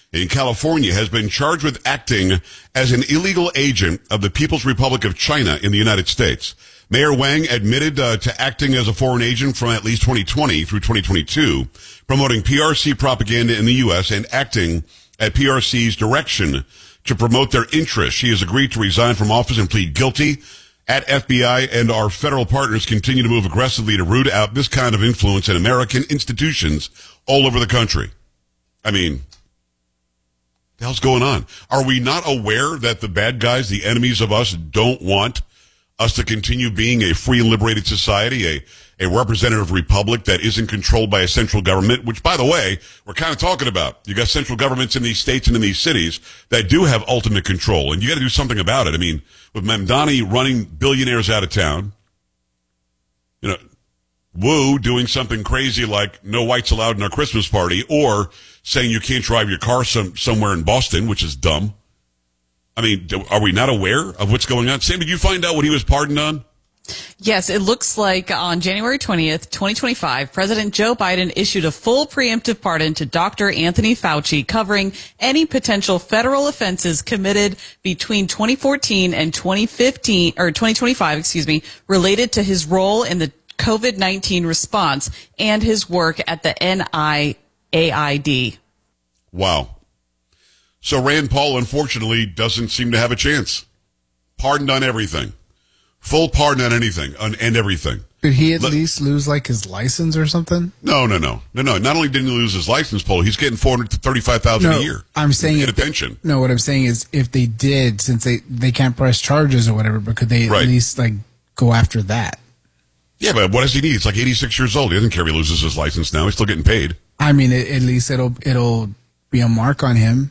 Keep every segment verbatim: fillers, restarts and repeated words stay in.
in California has been charged with acting as an illegal agent of the People's Republic of China in the United States. Mayor Wang admitted uh, to acting as a foreign agent from at least twenty twenty through twenty twenty-two, promoting P R C propaganda in the U S and acting at P R C's direction to promote their interests. She has agreed to resign from office and plead guilty. At F B I and our federal partners continue to move aggressively to root out this kind of influence in American institutions all over the country. I mean, what the hell's going on? Are we not aware that the bad guys, the enemies of us, don't want us to continue being a free and liberated society, a, a representative republic that isn't controlled by a central government, which, by the way, we're kind of talking about. You got central governments in these states and in these cities that do have ultimate control, and you got to do something about it. I mean, with Mamdani running billionaires out of town, you know, Wu doing something crazy like no whites allowed in our Christmas party, or saying you can't drive your car some, somewhere in Boston, which is dumb. I mean, are we not aware of what's going on? Sam, did you find out what he was pardoned on? Yes, it looks like on January twentieth, twenty twenty-five, President Joe Biden issued a full preemptive pardon to Doctor Anthony Fauci, covering any potential federal offenses committed between twenty fourteen and twenty fifteen, or twenty twenty-five, excuse me, related to his role in the COVID nineteen response and his work at the N I A I D. Wow. So Rand Paul, unfortunately, doesn't seem to have a chance. Pardoned on everything. Full pardon on anything, on and everything. Did he at Let, least lose, like, his license or something? No, no, no. No, no. Not only didn't he lose his license, Paul, he's getting four hundred thirty-five thousand dollars no, a year. I'm saying in a they, pension. No, what I'm saying is if they did, since they, they can't press charges or whatever, but could they at right. least, like, go after that? Yeah, but what does he need? He's like eighty-six years old. He doesn't care if he loses his license now. He's still getting paid. I mean, it, at least it'll it'll be a mark on him.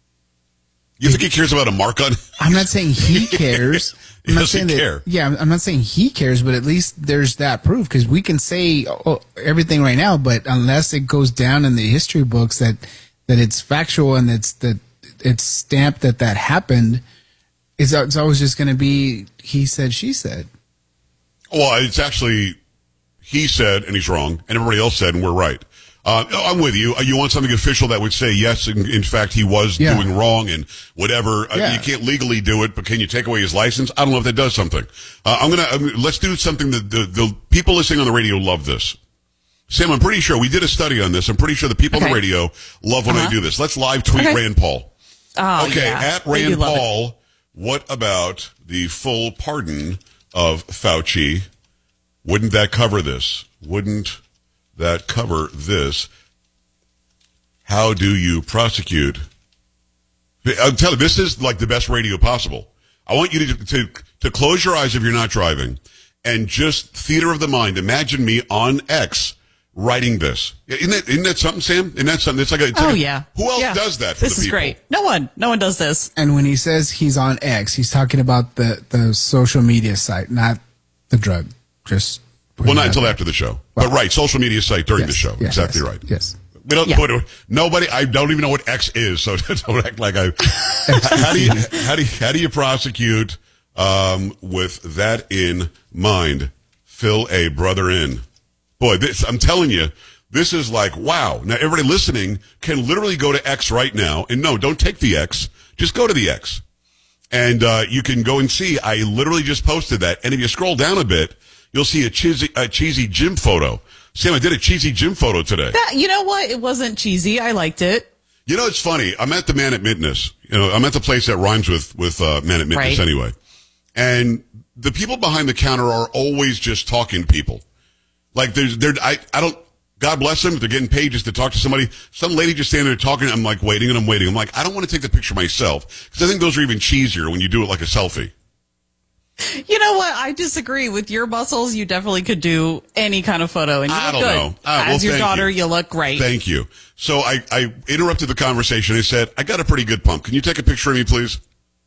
You think he cares about a mark on? I'm not saying he cares. he I'm not doesn't saying care. That, yeah, I'm not saying he cares, but at least there's that proof, because we can say oh, everything right now, but unless it goes down in the history books that that it's factual and it's that it's stamped that that happened, it's, it's always just going to be he said, she said. Well, it's actually he said, and he's wrong, and everybody else said, and we're right. Uh, I'm with you. You want something official that would say, yes, in, in fact, he was yeah. doing wrong and whatever. Yeah. Uh, you can't legally do it, but can you take away his license? I don't know if that does something. Uh, I'm going to, let's do something that the, the people listening on the radio love this. Sam, I'm pretty sure we did a study on this. I'm pretty sure the people okay. on the radio love when uh-huh. I do this. Let's live tweet okay. Rand Paul. Oh, okay, yeah. at Rand Paul, what about the full pardon of Fauci? Wouldn't that cover this? Wouldn't that cover this? How do you prosecute? I'm telling you, this is like the best radio possible. I want you to, to, to close your eyes if you're not driving and just theater of the mind. Imagine me on X writing this. Isn't that, isn't that something, Sam? Isn't that something? It's like a, it's oh, like a, yeah. Who else yeah. does that for This the is people? great. No one. No one does this. And when he says he's on X, he's talking about the, the social media site, not the drug. Just Well, not until after the show. Well, but right, social media site during yes, the show. Yes, exactly yes, right. Yes. We don't Yeah. put it, nobody. I don't even know what X is, so don't act like I. how do you how do you, how do you prosecute um, with that in mind? Fill a brother in, boy. This, I'm telling you, this is like wow. Now everybody listening can literally go to X right now, and no, don't take the X. Just go to the X, and uh, you can go and see. I literally just posted that, and if you scroll down a bit, you'll see a cheesy a cheesy gym photo. Sam, I did a cheesy gym photo today. That, you know what? It wasn't cheesy. I liked it. You know, it's funny. I'm at the Man at Mitness. You know, I'm at the place that rhymes with, with, uh, Man at Mitness right. anyway. And the people behind the counter are always just talking to people. Like there's, there, I, I don't, God bless them. They're getting paid just to talk to somebody. Some lady just standing there talking. I'm like waiting and I'm waiting. I'm like, I don't want to take the picture myself because I think those are even cheesier when you do it like a selfie. You know what? I disagree. With your muscles, you definitely could do any kind of photo, and you I look don't good. know. Uh, well, As your thank daughter, you. you look great. Thank you. So I, I interrupted the conversation. I said, I got a pretty good pump. Can you take a picture of me, please?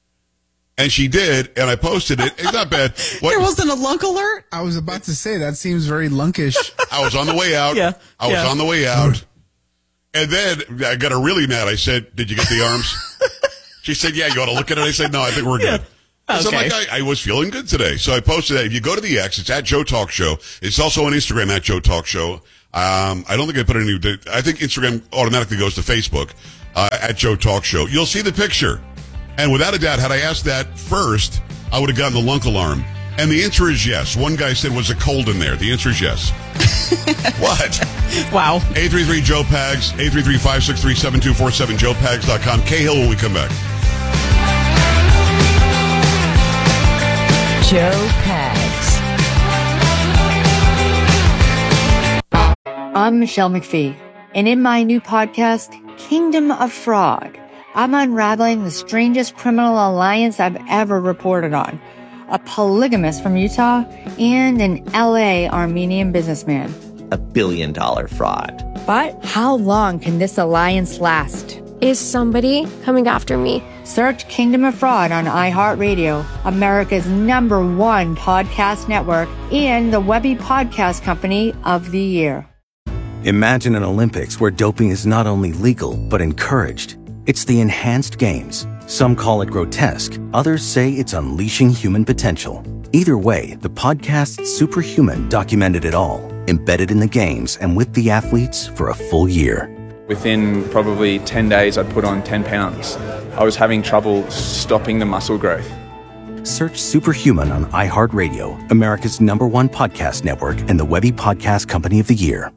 And she did, and I posted it. It's not bad. What, There wasn't a lunk alert? I was about to say, that seems very lunkish. I was on the way out. Yeah, I was yeah. on the way out. And then I got her really mad. I said, did you get the arms? She said, yeah, you ought to look at it. I said, no, I think we're good. Yeah. So I'm Okay. like, I, I was feeling good today. So I posted that. If you go to the X, it's at Joe Talk Show. It's also on Instagram at Joe Talk Show. Um, I don't think I put any, I think Instagram automatically goes to Facebook. uh, at Joe Talk Show. You'll see the picture. And without a doubt, had I asked that first, I would have gotten the lunk alarm. And the answer is yes. One guy said, was it cold in there? The answer is yes. What? Wow. eight three three Joe Pags, eight three three, five six three, seven two four seven, joe pags dot com. Cahill when we come back. Joe Pags. I'm Michelle McPhee, and in my new podcast, Kingdom of Fraud, I'm unraveling the strangest criminal alliance I've ever reported on. A polygamist from Utah and an L A Armenian businessman. A billion dollar fraud. But how long can this alliance last? Is somebody coming after me? Search Kingdom of Fraud on iHeartRadio, America's number one podcast network, and the Webby Podcast Company of the Year. Imagine an Olympics where doping is not only legal, but encouraged. It's the Enhanced Games. Some call it grotesque. Others say it's unleashing human potential. Either way, the podcast Superhuman documented it all, embedded in the games and with the athletes for a full year. Within probably ten days, I'd put on ten pounds. I was having trouble stopping the muscle growth. Search Superhuman on iHeartRadio, America's number one podcast network and the Webby Podcast Company of the Year.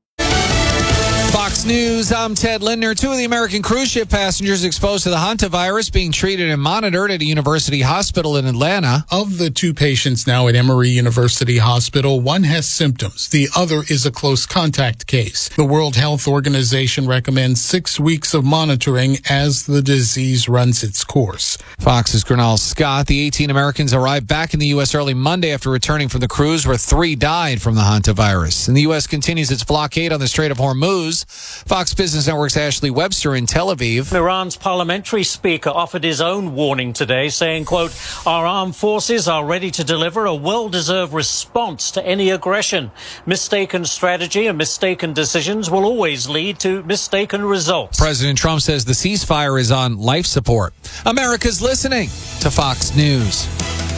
Fox News, I'm Ted Lindner. Two of the American cruise ship passengers exposed to the hantavirus being treated and monitored at a university hospital in Atlanta. Of the two patients now at Emory University Hospital, one has symptoms. The other is a close contact case. The World Health Organization recommends six weeks of monitoring as the disease runs its course. Fox's Gernal Scott. The eighteen Americans arrived back in the U S early Monday after returning from the cruise where three died from the hantavirus. And the U S continues its blockade on the Strait of Hormuz. Fox Business Network's Ashley Webster in Tel Aviv. Iran's parliamentary speaker offered his own warning today, saying, quote, our armed forces are ready to deliver a well-deserved response to any aggression. Mistaken strategy and mistaken decisions will always lead to mistaken results. President Trump says the ceasefire is on life support. America's listening to Fox News.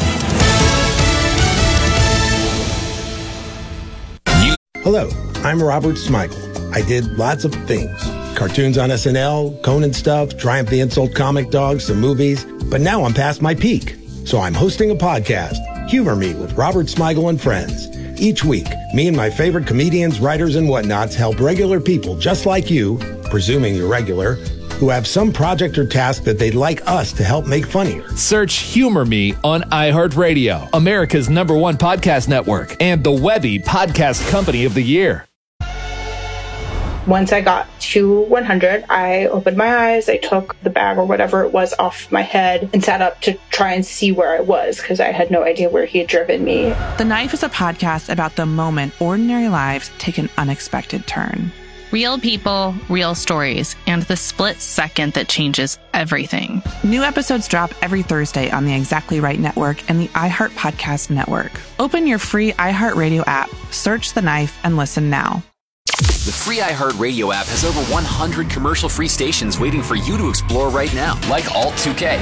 Hello, I'm Robert Smigel. I did lots of things. Cartoons on S N L, Conan stuff, Triumph the Insult comic dogs, some movies. But now I'm past my peak. So I'm hosting a podcast, Humor Me with Robert Smigel and Friends. Each week, me and my favorite comedians, writers, and whatnots help regular people just like you, presuming you're regular, who have some project or task that they'd like us to help make funnier. Search Humor Me on iHeartRadio, America's number one podcast network, and the Webby Podcast Company of the Year. Once I got to one hundred, I opened my eyes, I took the bag or whatever it was off my head and sat up to try and see where I was because I had no idea where he had driven me. The Knife is a podcast about the moment ordinary lives take an unexpected turn. Real people, real stories, and the split second that changes everything. New episodes drop every Thursday on the Exactly Right Network and the iHeart Podcast Network. Open your free iHeartRadio app, search The Knife, and listen now. The free iHeartRadio app has over one hundred commercial-free stations waiting for you to explore right now, like Alt two K.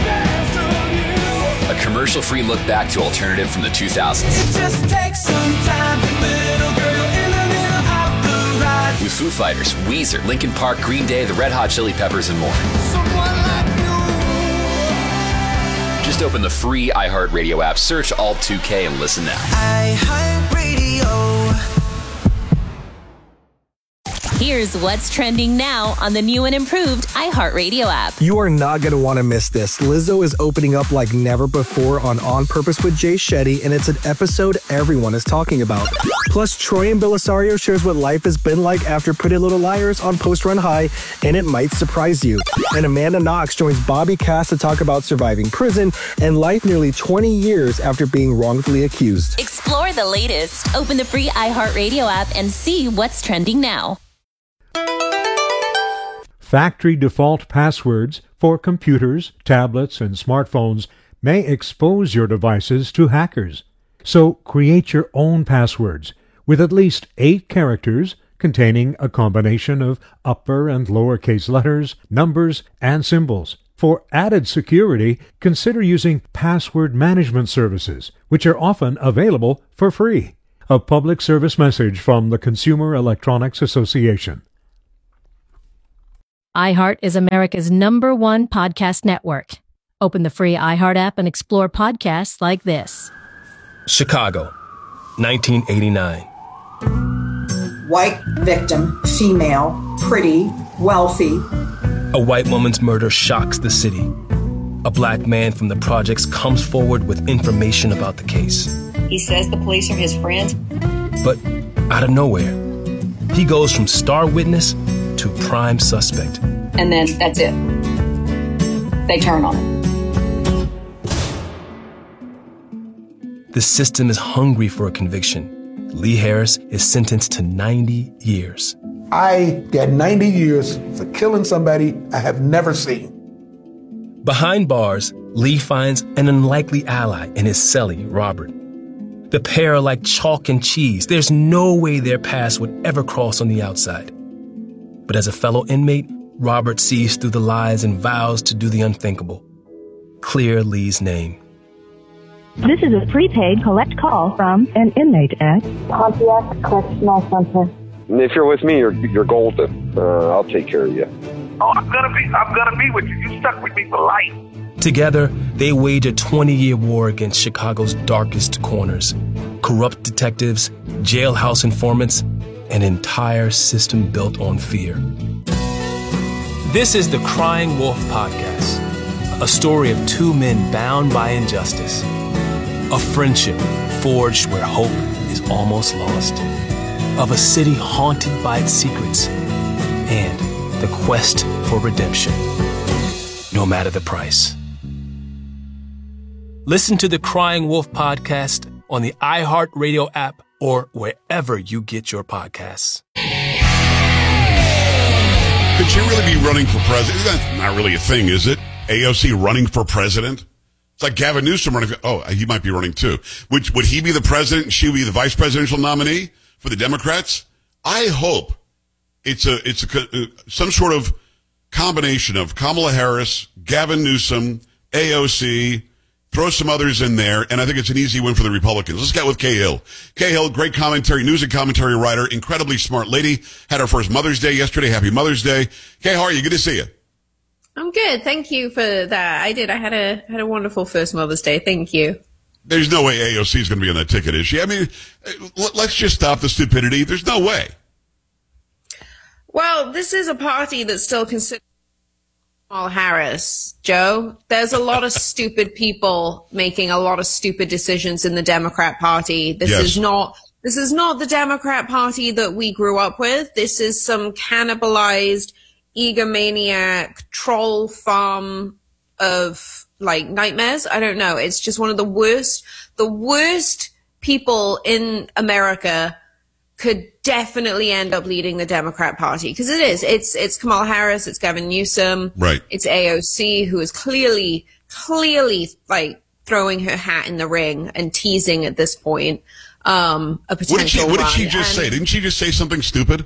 A commercial-free look back to alternative from the two thousands. It just takes some time, little girl in the middle of the ride. With Foo Fighters, Weezer, Linkin Park, Green Day, the Red Hot Chili Peppers, and more. Like just open the free iHeartRadio app, search Alt two K, and listen now. iHeartRadio. Here's what's trending now on the new and improved iHeartRadio app. You are not going to want to miss this. Lizzo is opening up like never before on On Purpose with Jay Shetty, and it's an episode everyone is talking about. Plus, Troy and Belisario shares what life has been like after Pretty Little Liars on Post Run High, and it might surprise you. And Amanda Knox joins Bobby Cass to talk about surviving prison and life nearly twenty years after being wrongfully accused. Explore the latest. Open the free iHeartRadio app and see what's trending now. Factory default passwords for computers, tablets, and smartphones may expose your devices to hackers. So create your own passwords with at least eight characters containing a combination of upper and lowercase letters, numbers, and symbols. For added security, consider using password management services, which are often available for free. A public service message from the Consumer Electronics Association. iHeart is America's number one podcast network. Open the free iHeart app and explore podcasts like this. Chicago, nineteen eighty-nine. White victim, female, pretty, wealthy. A white woman's murder shocks the city. A black man from the projects comes forward with information about the case. He says the police are his friends. But out of nowhere, he goes from star witness to prime suspect. And then that's it. They turn on him. The system is hungry for a conviction. Lee Harris is sentenced to ninety years. I got ninety years for killing somebody I have never seen. Behind bars, Lee finds an unlikely ally in his cellie, Robert. The pair are like chalk and cheese. There's no way their paths would ever cross on the outside. But as a fellow inmate, Robert sees through the lies and vows to do the unthinkable. Clear Lee's name. This is a prepaid collect call from an inmate at Pontiac Correctional Center. If you're with me, you're you're golden. Uh, I'll take care of you. Oh, I'm gonna be I'm gonna be with you. You stuck with me for life. Together, they wage a twenty-year war against Chicago's darkest corners. Corrupt detectives, jailhouse informants, an entire system built on fear. This is the Crying Wolf Podcast, a story of two men bound by injustice. A friendship forged where hope is almost lost. Of a city haunted by its secrets. And the quest for redemption, no matter the price. Listen to the Crying Wolf Podcast on the iHeartRadio app or wherever you get your podcasts. Could she really be running for president? That's not really a thing, is it? A O C running for president? It's like Gavin Newsom running for, oh, he might be running too. Would, would he be the president and she would be the vice presidential nominee for the Democrats? I hope it's a, it's a, some sort of combination of Kamala Harris, Gavin Newsom, A O C, throw some others in there, and I think it's an easy win for the Republicans. Let's get with Kay Hill. Kay Hill, great commentary, news and commentary writer, incredibly smart lady. Had her first Mother's Day yesterday. Happy Mother's Day. Kay, how are you? Good to see you. I'm good. Thank you for that. I did. I had a had a wonderful first Mother's Day. Thank you. There's no way A O C is going to be on that ticket, is she? I mean, let's just stop the stupidity. There's no way. Well, this is a party that's still considered Kamala Harris, Joe. There's a lot of stupid people making a lot of stupid decisions in the Democrat Party. This Yes. is not this is not the Democrat Party that we grew up with. This is some cannibalized, egomaniac, troll farm of like nightmares. I don't know. It's just one of the worst, the worst people in America could definitely end up leading the Democrat Party. Because it is. It's, it's Kamala Harris. It's Gavin Newsom. Right. It's A O C, who is clearly, clearly like throwing her hat in the ring and teasing at this point, um, a potential What did she, what did she run. just And say? Didn't she just say something stupid?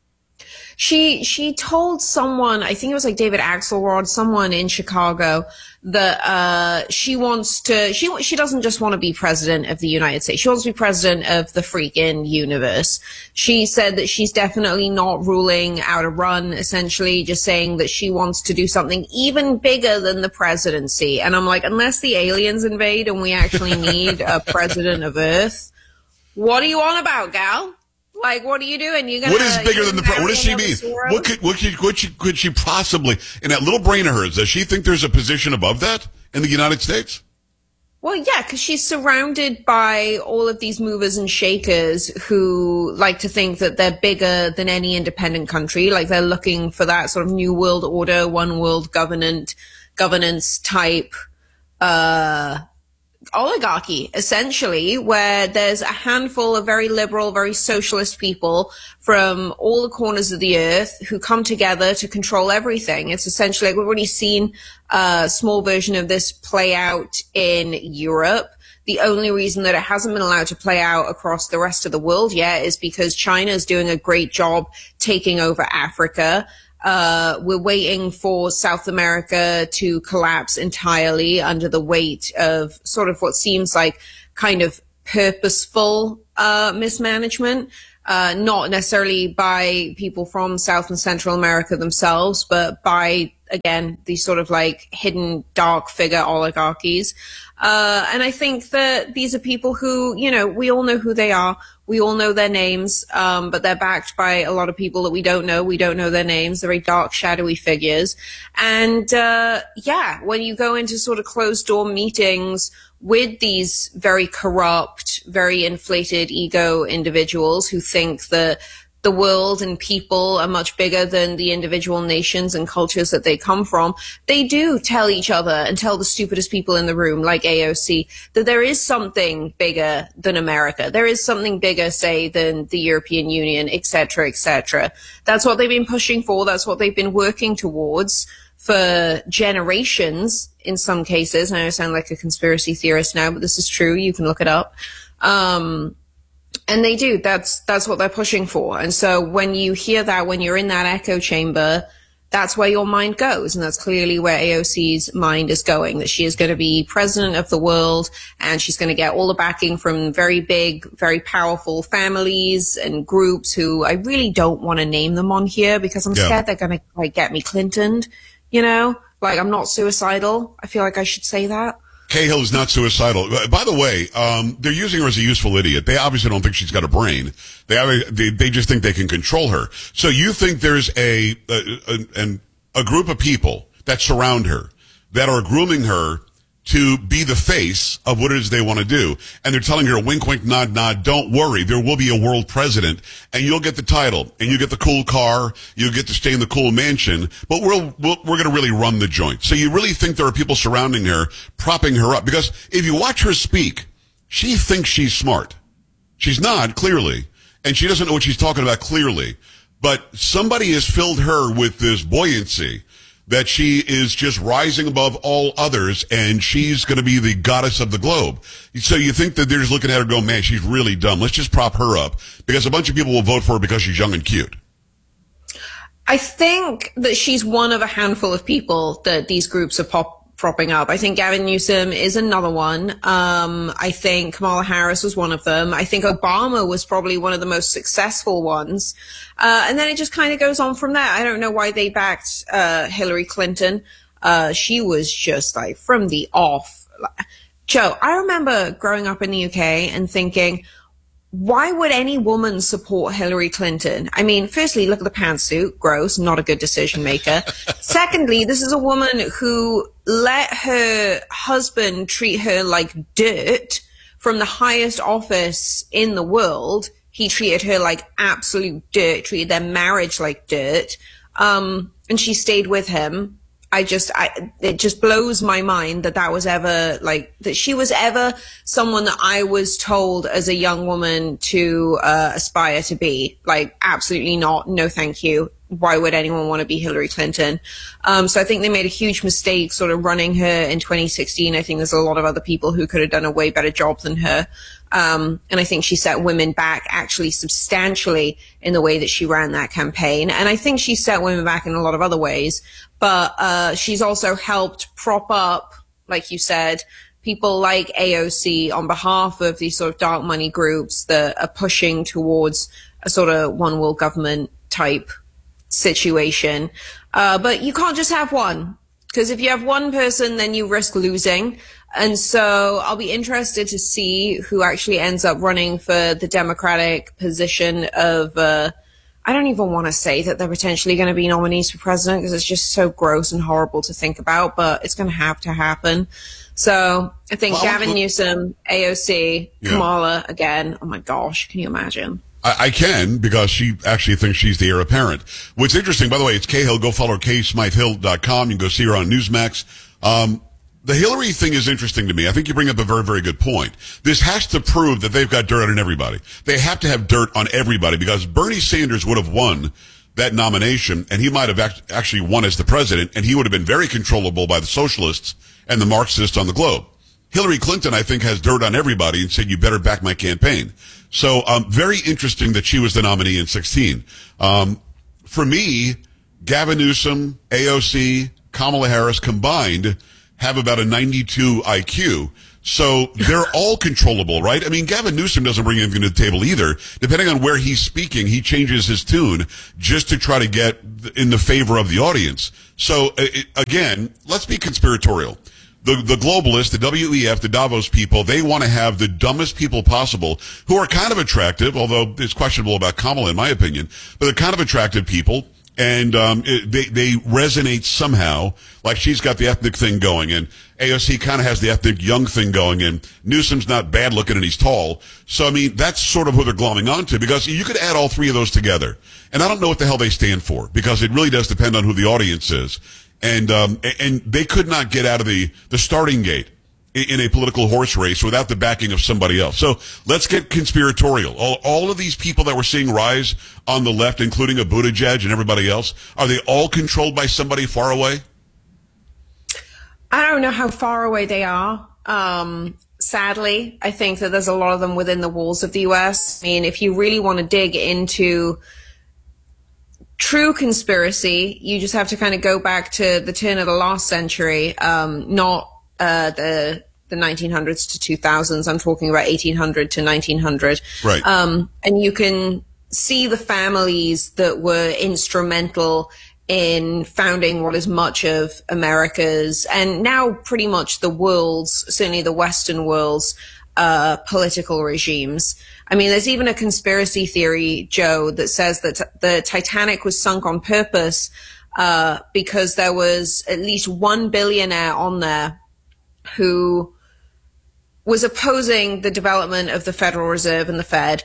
She she told someone, I think it was like David Axelrod, someone in Chicago, that uh she wants to she she doesn't just want to be president of the United States. She wants to be president of the freaking universe. She said that she's definitely not ruling out a run, essentially just saying that she wants to do something even bigger than the presidency. And I'm like, unless the aliens invade and we actually need a president of Earth, what are you on about, gal? Like, what are you doing? You're gonna, What is bigger than the? Pre- what does she mean? Soros? What could what could, what she, could she possibly in that little brain of hers? Does she think there's a position above that in the United States? Well, yeah, because she's surrounded by all of these movers and shakers who like to think that they're bigger than any independent country. Like they're looking for that sort of new world order, one world government, governance type, uh, oligarchy, essentially, where there's a handful of very liberal, very socialist people from all the corners of the earth who come together to control everything. It's essentially like we've already seen a small version of this play out in Europe. The only reason that it hasn't been allowed to play out across the rest of the world yet is because China is doing a great job taking over Africa. Uh, we're waiting for South America to collapse entirely under the weight of sort of what seems like kind of purposeful, uh, mismanagement. uh, not necessarily by people from South and Central America themselves, but by, again, these sort of like hidden dark figure oligarchies. Uh, and I think that these are people who, you know, we all know who they are. We all know their names, um, but they're backed by a lot of people that we don't know. We don't know their names. They're very dark, shadowy figures. And, uh, yeah, when you go into sort of closed door meetings with these very corrupt, very inflated ego individuals who think that the world and people are much bigger than the individual nations and cultures that they come from, they do tell each other and tell the stupidest people in the room, like A O C, that there is something bigger than America. There is something bigger, say, than the European Union, et cetera, et cetera. That's what they've been pushing for. That's what they've been working towards for generations in some cases. I know I sound like a conspiracy theorist now, but this is true. You can look it up. Um, And they do. That's, that's what they're pushing for. And so when you hear that, when you're in that echo chamber, that's where your mind goes. And that's clearly where A O C's mind is going, that she is going to be president of the world and she's going to get all the backing from very big, very powerful families and groups who I really don't want to name them on here because I'm yeah. scared they're going to like get me Clinton'd, you know, like I'm not suicidal. I feel like I should say that. Cahill is not suicidal. By the way, um, they're using her as a useful idiot. They obviously don't think she's got a brain. They they, they just think they can control her. So you think there's a, a, a, a group of people that surround her that are grooming her to be the face of what it is they want to do. And they're telling her, wink, wink, nod, nod, don't worry, there will be a world president, and you'll get the title, and you get the cool car, you'll get to stay in the cool mansion, but we'll, we'll we're going to really run the joint. So you really think there are people surrounding her, propping her up? Because if you watch her speak, she thinks she's smart. She's not, clearly, and she doesn't know what she's talking about, clearly. But somebody has filled her with this buoyancy that she is just rising above all others, and she's going to be the goddess of the globe. So you think that they're just looking at her going, man, she's really dumb. Let's just prop her up, because a bunch of people will vote for her because she's young and cute. I think that she's one of a handful of people that these groups are pop propping up. I think Gavin Newsom is another one. Um, I think Kamala Harris was one of them. I think Obama was probably one of the most successful ones. Uh, and then it just kind of goes on from there. I don't know why they backed, uh, Hillary Clinton. Uh, she was just like from the off. Joe, I remember growing up in the U K and thinking, why would any woman support Hillary Clinton? I mean, firstly, look at the pantsuit. Gross. Not a good decision maker. Secondly, this is a woman who let her husband treat her like dirt from the highest office in the world. He treated her like absolute dirt, treated their marriage like dirt. Um, and she stayed with him. I just, I, it just blows my mind that that was ever like, that she was ever someone that I was told as a young woman to, uh, aspire to be. Like, absolutely not. No, thank you. Why would anyone want to be Hillary Clinton? Um, so I think they made a huge mistake sort of running her in twenty sixteen. I think there's a lot of other people who could have done a way better job than her. Um, and I think she set women back actually substantially in the way that she ran that campaign. And I think she set women back in a lot of other ways. But uh, she's also helped prop up, like you said, people like A O C on behalf of these sort of dark money groups that are pushing towards a sort of one world government type situation. Uh, but you can't just have one, because if you have one person, then you risk losing. And so I'll be interested to see who actually ends up running for the Democratic position of, uh, I don't even want to say that they're potentially going to be nominees for president, because it's just so gross and horrible to think about, but it's going to have to happen. So I think well, Gavin well, Newsom, A O C, yeah. Kamala again. Oh my gosh, can you imagine? I, I can, because she actually thinks she's the heir apparent. What's interesting, by the way, it's Cahill. Go follow her, k smythe hill dot com. You can go see her on Newsmax. Um, The Hillary thing is interesting to me. I think you bring up a very, very good point. This has to prove that they've got dirt on everybody. They have to have dirt on everybody, because Bernie Sanders would have won that nomination, and he might have act- actually won as the president, and he would have been very controllable by the socialists and the Marxists on the globe. Hillary Clinton, I think, has dirt on everybody and said, you better back my campaign. So, um, very interesting that she was the nominee in sixteen. Um, for me, Gavin Newsom, A O C, Kamala Harris combined have about a ninety-two I Q. So they're all controllable, right? I mean, Gavin Newsom doesn't bring anything to the table either. Depending on where he's speaking, he changes his tune just to try to get in the favor of the audience. So it, again, let's be conspiratorial. The, the globalists, the W E F, the Davos people, they want to have the dumbest people possible who are kind of attractive, although it's questionable about Kamala in my opinion, but they're kind of attractive people. And um, it, they they resonate somehow. Like she's got the ethnic thing going, and A O C kind of has the ethnic young thing going, and Newsom's not bad looking and he's tall. So I mean, that's sort of who they're glomming onto, because you could add all three of those together, and I don't know what the hell they stand for, because it really does depend on who the audience is. And um, and they could not get out of the the starting gate in a political horse race without the backing of somebody else. So let's get conspiratorial. All, all of these people that we're seeing rise on the left, including a Buttigieg and everybody else, are they all controlled by somebody far away? I don't know how far away they are. Um, sadly, I think that there's a lot of them within the walls of the U S. I mean, if you really want to dig into true conspiracy, you just have to kind of go back to the turn of the last century, um, not Uh, the the nineteen hundreds to two thousands. I'm talking about eighteen hundred to nineteen hundred. Right. Um, and you can see the families that were instrumental in founding what is much of America's, and now pretty much the world's, certainly the Western world's, uh, political regimes. I mean, there's even a conspiracy theory, Joe, that says that t- the Titanic was sunk on purpose, uh, because there was at least one billionaire on there who was opposing the development of the Federal Reserve and the Fed,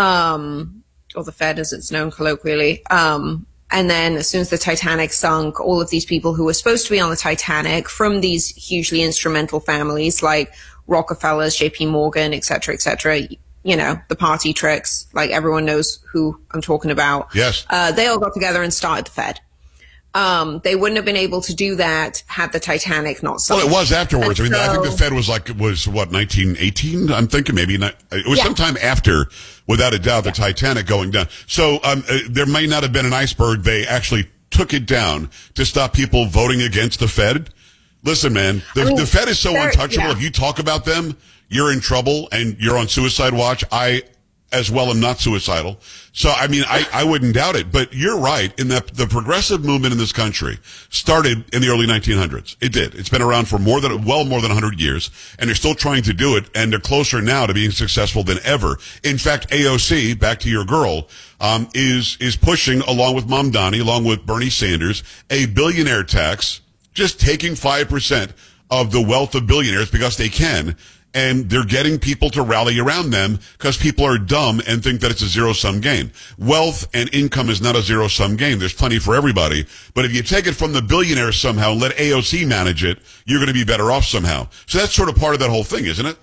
um, or the Fed as it's known colloquially. Um, and then as soon as the Titanic sunk, all of these people who were supposed to be on the Titanic from these hugely instrumental families like Rockefellers, J P Morgan, et cetera, et cetera, you know, the party tricks, like everyone knows who I'm talking about. Yes. Uh, they all got together and started the Fed. Um, they wouldn't have been able to do that had the Titanic not sunk. Well, it was afterwards. And I mean, so, I think the Fed was like, was what, nineteen eighteen? I'm thinking maybe not. It was Yeah. sometime after, without a doubt, the Titanic going down. So, um, uh, there may not have been an iceberg. They actually took it down to stop people voting against the Fed. Listen, man, the, I mean, the Fed is so they're- untouchable. yeah. If you talk about them, you're in trouble and you're on suicide watch. I, as well, am not suicidal. So, I mean, I, I wouldn't doubt it. But you're right in that the progressive movement in this country started in the early nineteen hundreds. It did. It's been around for more than, well more than one hundred years. And they're still trying to do it. And they're closer now to being successful than ever. In fact, A O C, back to your girl, um, is, is pushing, along with Mamdani, along with Bernie Sanders, a billionaire tax, just taking five percent of the wealth of billionaires because they can. And they're getting people to rally around them because people are dumb and think that it's a zero-sum game. Wealth and income is not a zero-sum game. There's plenty for everybody. But if you take it from the billionaires somehow and let A O C manage it, you're going to be better off somehow. So that's sort of part of that whole thing, isn't it?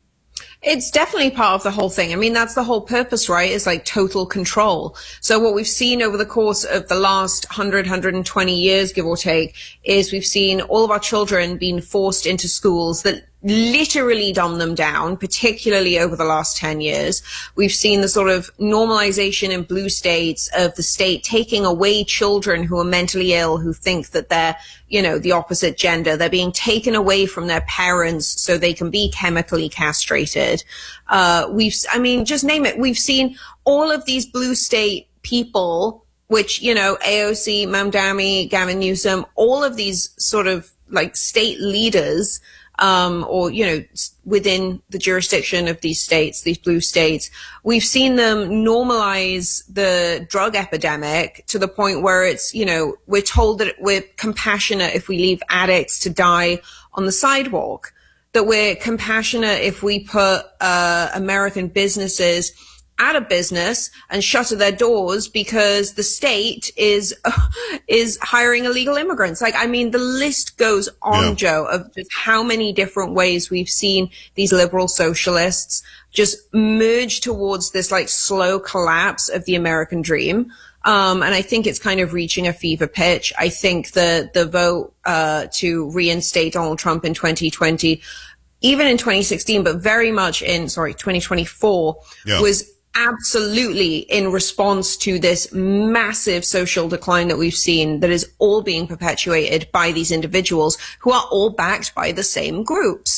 It's definitely part of the whole thing. I mean, that's the whole purpose, right? Is like total control. So what we've seen over the course of the last one hundred, one hundred twenty years, give or take, is we've seen all of our children being forced into schools that literally dumb them down, particularly over the last ten years. We've seen the sort of normalization in blue states of the state taking away children who are mentally ill, who think that they're, you know, the opposite gender. They're being taken away from their parents so they can be chemically castrated. Uh, we've, I mean, just name it. We've seen all of these blue state people, which, you know, A O C, Mamdani, Gavin Newsom, all of these sort of like state leaders, um, or, you know, within the jurisdiction of these states, these blue states, we've seen them normalize the drug epidemic to the point where it's, you know, we're told that we're compassionate if we leave addicts to die on the sidewalk, that we're compassionate if we put, uh, American businesses out of business and shutter their doors because the state is uh, is hiring illegal immigrants. Like, I mean, the list goes on, yeah. Joe, of just how many different ways we've seen these liberal socialists just merge towards this like slow collapse of the American dream. Um, and I think it's kind of reaching a fever pitch. I think the the vote uh, to reinstate Donald Trump in twenty twenty, even in twenty sixteen, but very much in, sorry, twenty twenty-four, yeah. was absolutely in response to this massive social decline that we've seen that is all being perpetuated by these individuals who are all backed by the same groups.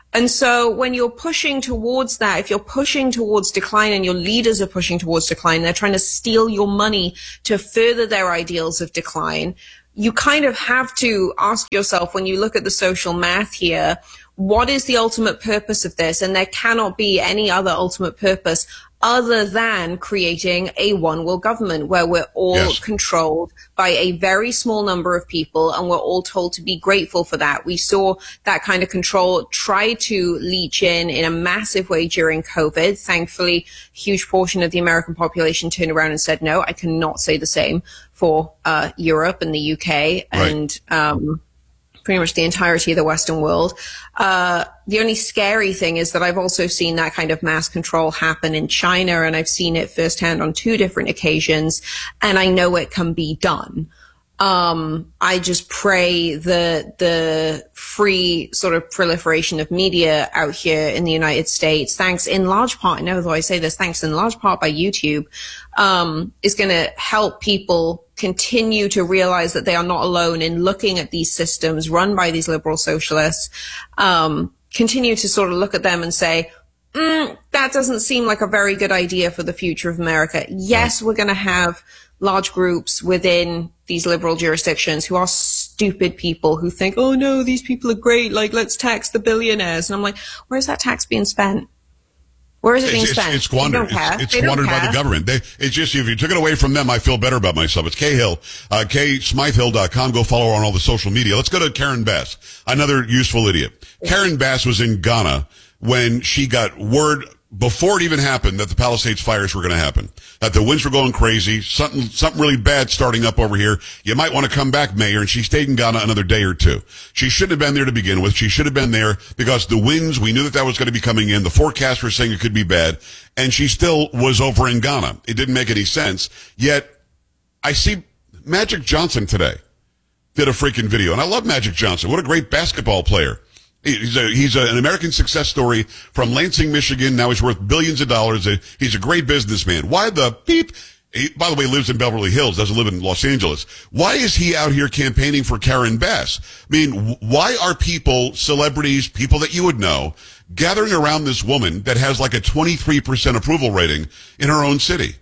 And so when you're pushing towards that, if you're pushing towards decline and your leaders are pushing towards decline, they're trying to steal your money to further their ideals of decline, you kind of have to ask yourself, when you look at the social math here, what is the ultimate purpose of this? And there cannot be any other ultimate purpose other than creating a one world government where we're all yes. controlled by a very small number of people, and we're all told to be grateful for that. We saw that kind of control try to leach in in a massive way during COVID. Thankfully, a huge portion of the American population turned around and said, no, I cannot say the same for uh, Europe and the U K right. and um pretty much the entirety of the Western world. Uh, the only scary thing is that I've also seen that kind of mass control happen in China, and I've seen it firsthand on two different occasions, and I know it can be done. Um, I just pray that the free sort of proliferation of media out here in the United States, thanks in large part, I know though I say this, thanks in large part by YouTube, um, is going to help people continue to realize that they are not alone in looking at these systems run by these liberal socialists, um, continue to sort of look at them and say, mm, that doesn't seem like a very good idea for the future of America. Yes, we're going to have large groups within these liberal jurisdictions who are stupid people who think, oh no, these people are great, like let's tax the billionaires. And I'm like, where's that tax being spent? Where is it being it's, spent? It's, it's squandered. It's, it's squandered by the government. They, it's just, if you took it away from them, I feel better about myself. It's Cahill, uh, K Smythe Hill dot com. Go follow her on all the social media. Let's go to Karen Bass, another useful idiot. Yeah. Karen Bass was in Ghana when she got word, before it even happened, that the Palisades fires were going to happen, that the winds were going crazy, something, something really bad starting up over here. You might want to come back, Mayor. And she stayed in Ghana another day or two. She shouldn't have been there to begin with. She should have been there because the winds, we knew that that was going to be coming in. The forecast were saying it could be bad. And she still was over in Ghana. It didn't make any sense. Yet I see Magic Johnson today did a freaking video. And I love Magic Johnson. What a great basketball player. He's a, he's a, an American success story from Lansing, Michigan. Now he's worth billions of dollars. He's a great businessman. Why the beep? He, by the way, lives in Beverly Hills, doesn't live in Los Angeles. Why is he out here campaigning for Karen Bass? I mean, why are people, celebrities, people that you would know, gathering around this woman that has like a twenty-three percent approval rating in her own city?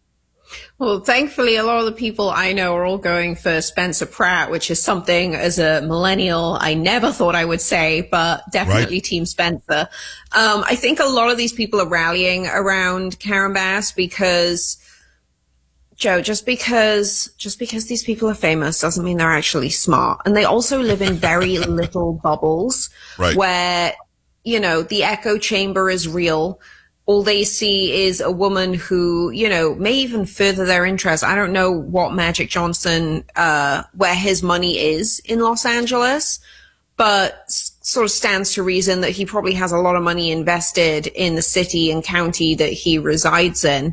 Well, thankfully, a lot of the people I know are all going for Spencer Pratt, which is something as a millennial I never thought I would say, but definitely right. Team Spencer. Um, I think a lot of these people are rallying around Karen Bass because, Joe, just because, just because these people are famous doesn't mean they're actually smart. And they also live in very little bubbles right. where, you know, the echo chamber is real. All they see is a woman who, you know, may even further their interest. I don't know what Magic Johnson, uh, where his money is in Los Angeles, but s- sort of stands to reason that he probably has a lot of money invested in the city and county that he resides in.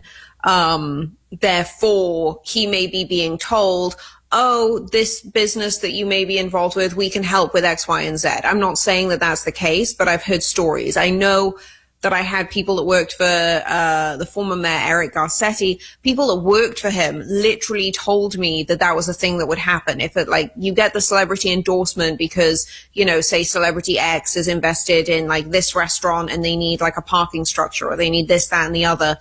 Um, therefore, he may be being told, oh, this business that you may be involved with, we can help with X, Y, and Z. I'm not saying that that's the case, but I've heard stories. I know that I had people that worked for uh the former mayor, Eric Garcetti. People that worked for him literally told me that that was a thing that would happen. If it, like, you get the celebrity endorsement because, you know, say celebrity X is invested in, like, this restaurant and they need, like, a parking structure or they need this, that, and the other.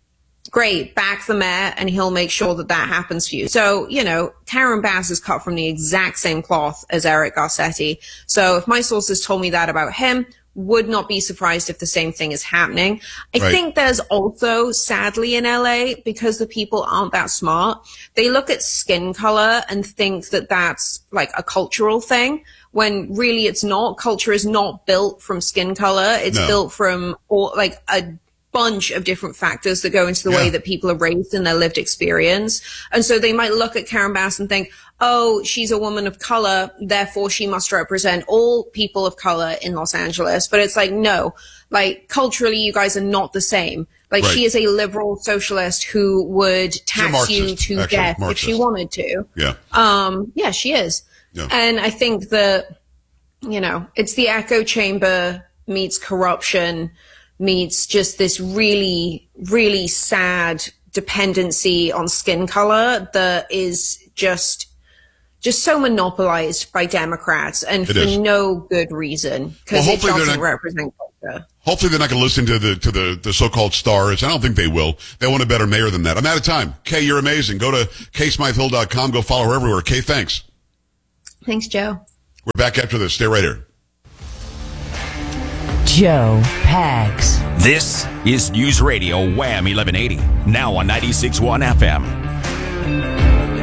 Great, back the mayor and he'll make sure that that happens for you. So, you know, Karen Bass is cut from the exact same cloth as Eric Garcetti. So if my sources told me that about him, would not be surprised if the same thing is happening. I right. think there's also, sadly in L A, because the people aren't that smart, they look at skin color and think that that's like a cultural thing, when really it's not. Culture is not built from skin color. It's no. built from all, like a bunch of different factors that go into the yeah. way that people are raised and their lived experience. And so they might look at Karen Bass and think, oh, she's a woman of color, therefore she must represent all people of color in Los Angeles. But it's like, no, like culturally, you guys are not the same. Like right. she is a liberal socialist who would tax Marxist, you to actually, death Marxist. If she wanted to. Yeah. Um, yeah, she is. Yeah. And I think that, you know, it's the echo chamber meets corruption meets just this really, really sad dependency on skin color that is just just so monopolized by Democrats, and It for is. no good reason, because Well, it hopefully they're doesn't not- represent culture. Hopefully they're not going to listen to the to the, the so-called stars. I don't think they will. They want a better mayor than that. I'm out of time. Kay, you're amazing. Go to kay smythe hill dot com. Go follow her everywhere. Kay, thanks. Thanks, Joe. We're back after this. Stay right here. Joe Pags. This is News Radio Wham eleven eighty, now on ninety-six point one F M.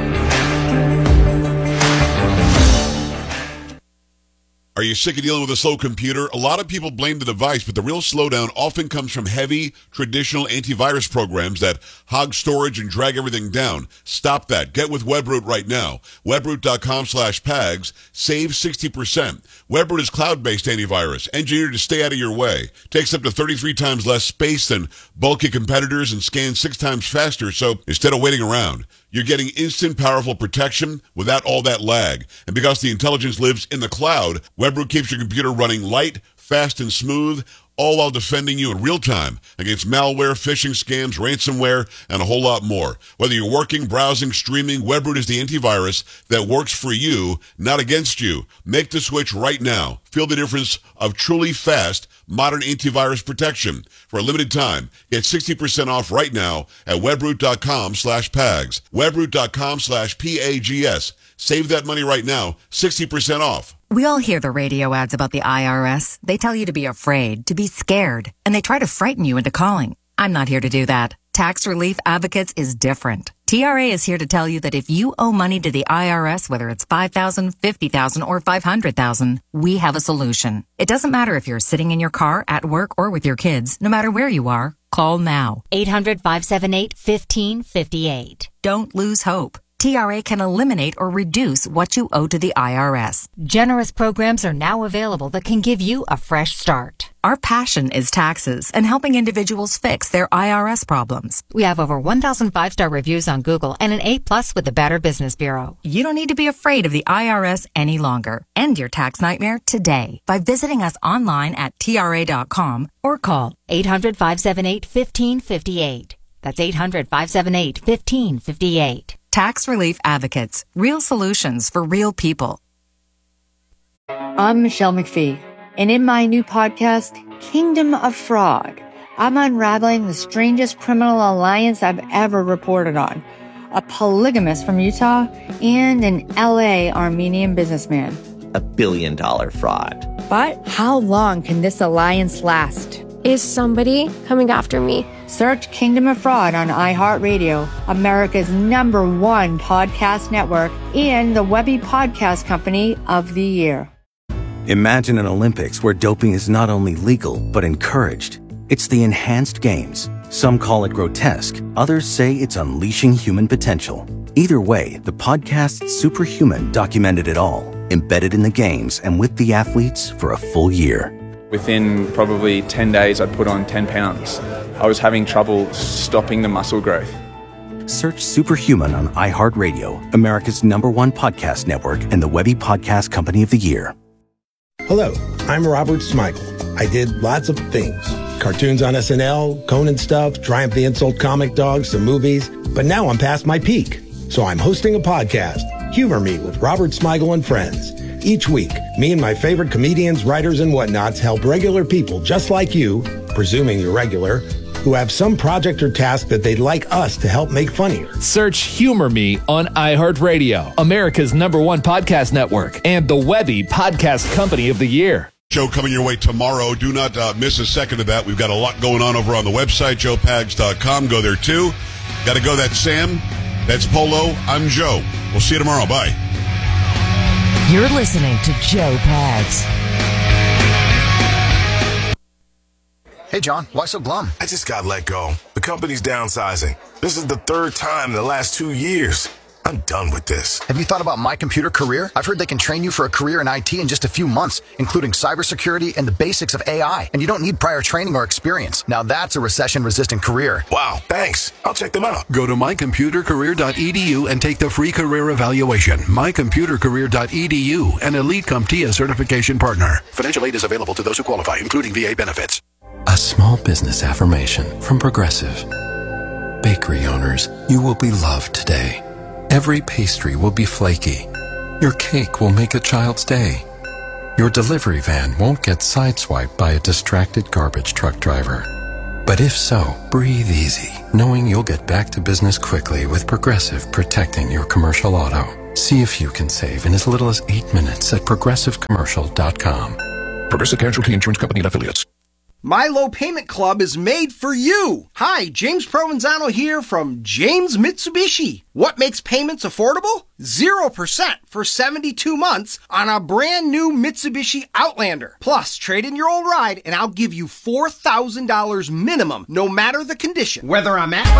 Are you sick of dealing with a slow computer? A lot of people blame the device, but the real slowdown often comes from heavy, traditional antivirus programs that hog storage and drag everything down. Stop that. Get with WebRoot right now. webroot.com slash PAGS. Save sixty percent. WebRoot is cloud-based antivirus, engineered to stay out of your way. Takes up to thirty-three times less space than bulky competitors and scans six times faster, so instead of waiting around, you're getting instant, powerful protection without all that lag. And because the intelligence lives in the cloud, WebRoot keeps your computer running light, fast, and smooth, all while defending you in real time against malware, phishing scams, ransomware, and a whole lot more. Whether you're working, browsing, streaming, WebRoot is the antivirus that works for you, not against you. Make the switch right now. Feel the difference of truly fast, modern antivirus protection. For a limited time, get sixty percent off right now at webroot.com slash PAGS. webroot.com slash P A G S. Save that money right now, sixty percent off. We all hear the radio ads about the I R S. They tell you to be afraid, to be scared, and they try to frighten you into calling. I'm not here to do that. Tax Relief Advocates is different. T R A is here to tell you that if you owe money to the I R S, whether it's five thousand dollars, fifty thousand dollars, or five hundred thousand dollars, we have a solution. It doesn't matter if you're sitting in your car, at work, or with your kids. No matter where you are, call now. eight hundred, five seven eight, one five five eight. Don't lose hope. T R A can eliminate or reduce what you owe to the I R S. Generous programs are now available that can give you a fresh start. Our passion is taxes and helping individuals fix their I R S problems. We have over one thousand five-star reviews on Google and an A plus with the Better Business Bureau. You don't need to be afraid of the I R S any longer. End your tax nightmare today by visiting us online at T R A dot com or call eight hundred, five seven eight, one five five eight. That's eight hundred, five seven eight, one five five eight. Tax Relief Advocates. Real solutions for real people. I'm Michelle McPhee, and in my new podcast, Kingdom of Fraud, I'm unraveling the strangest criminal alliance I've ever reported on. A polygamist from Utah and an L A Armenian businessman. A billion dollar fraud. But how long can this alliance last? Is somebody coming after me? Search Kingdom of Fraud on iHeartRadio, America's number one podcast network, and the Webby Podcast Company of the Year. Imagine an Olympics where doping is not only legal, but encouraged. It's the enhanced games. Some call it grotesque. Others say it's unleashing human potential. Either way, the podcast Superhuman documented it all, embedded in the games and with the athletes for a full year. Within probably ten days, I'd put on ten pounds. I was having trouble stopping the muscle growth. Search Superhuman on iHeartRadio, America's number one podcast network and the Webby Podcast Company of the Year. Hello, I'm Robert Smigel. I did lots of things. Cartoons on S N L, Conan stuff, Triumph the Insult comic dogs, some movies. But now I'm past my peak. So I'm hosting a podcast, Humor Me with Robert Smigel and Friends. Each week, me and my favorite comedians, writers, and whatnots help regular people just like you, presuming you're regular, who have some project or task that they'd like us to help make funnier. Search Humor Me on iHeartRadio, America's number one podcast network, and the Webby Podcast Company of the Year. Show coming your way tomorrow. Do not uh, miss a second of that. We've got a lot going on over on the website, joe pags dot com. Go there, too. Got to go. That's Sam. That's Polo. I'm Joe. We'll see you tomorrow. Bye. You're listening to Joe Pags. Hey, John, why so glum? I just got let go. The company's downsizing. This is the third time in the last two years. I'm done with this. Have you thought about My Computer Career? I've heard they can train you for a career in I T in just a few months, including cybersecurity and the basics of A I. And you don't need prior training or experience. Now that's a recession-resistant career. Wow, thanks. I'll check them out. Go to my computer career dot e d u and take the free career evaluation. my computer career dot e d u, an Elite CompTIA certification partner. Financial aid is available to those who qualify, including V A benefits. A small business affirmation from Progressive. Bakery owners, you will be loved today. Every pastry will be flaky. Your cake will make a child's day. Your delivery van won't get sideswiped by a distracted garbage truck driver. But if so, breathe easy, knowing you'll get back to business quickly with Progressive protecting your commercial auto. See if you can save in as little as eight minutes at progressive commercial dot com. Progressive Casualty Insurance Company and Affiliates. My Low Payment Club is made for you. Hi, James Provenzano here from James Mitsubishi. What makes payments affordable? zero percent for seventy-two months on a brand new Mitsubishi Outlander. Plus, trade in your old ride and I'll give you four thousand dollars minimum, no matter the condition. Whether I'm at my